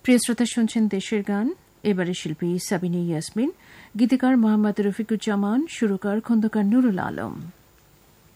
প্রিয় শ্রোতা, শুনছেন দেশের গান। এবারে শিল্পী সাবিনা ইয়াসমিন, গীতিকার মোহাম্মদ রফিকুজ্জামান, সুরকার খন্দকার নুরুল আলম।